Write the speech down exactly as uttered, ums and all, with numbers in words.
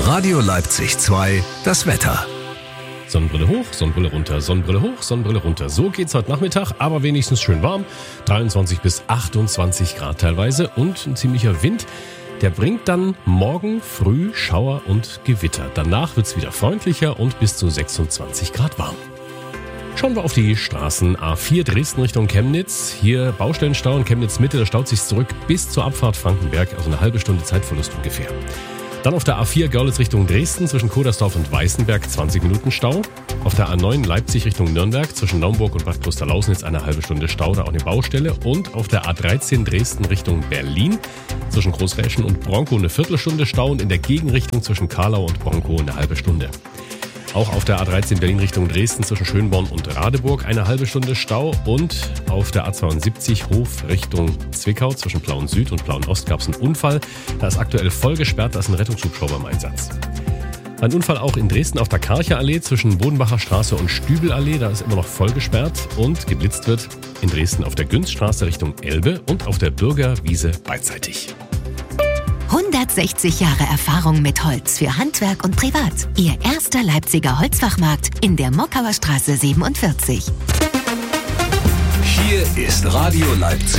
Radio Leipzig zwei, das Wetter. Sonnenbrille hoch, Sonnenbrille runter, Sonnenbrille hoch, Sonnenbrille runter. So geht's heute Nachmittag, aber wenigstens schön warm. dreiundzwanzig bis achtundzwanzig Grad teilweise und ein ziemlicher Wind. Der bringt dann morgen früh Schauer und Gewitter. Danach wird's wieder freundlicher und bis zu sechsundzwanzig Grad warm. Schauen wir auf die Straßen. A vier Dresden Richtung Chemnitz. Hier Baustellenstau in Chemnitz Mitte, da staut sich's zurück bis zur Abfahrt Frankenberg, also eine halbe Stunde Zeitverlust ungefähr. Dann auf der A vier Görlitz Richtung Dresden zwischen Kodersdorf und Weißenberg zwanzig Minuten Stau. Auf der A neun Leipzig Richtung Nürnberg zwischen Naumburg und Bad Klosterlausen eine halbe Stunde Stau, da auch eine Baustelle. Und auf der A dreizehn Dresden Richtung Berlin zwischen Großräschen und Bronkow eine Viertelstunde Stau und in der Gegenrichtung zwischen Karlau und Bronkow eine halbe Stunde. Auch auf der A dreizehn Berlin Richtung Dresden zwischen Schönborn und Radeburg eine halbe Stunde Stau und auf der A zweiundsiebzig Hof Richtung Zwickau zwischen Plauen Süd und Plauen Ost gab es einen Unfall. Da ist aktuell voll gesperrt, da ist ein Rettungshubschrauber im Einsatz. Ein Unfall auch in Dresden auf der Karcher Allee zwischen Bodenbacher Straße und Stübelallee, da ist immer noch voll gesperrt und geblitzt wird in Dresden auf der Günzstraße Richtung Elbe und auf der Bürgerwiese beidseitig. hundertsechzig Jahre Erfahrung mit Holz für Handwerk und Privat. Ihr erster Leipziger Holzfachmarkt in der Mockauer Straße siebenundvierzig. Hier ist Radio Leipzig.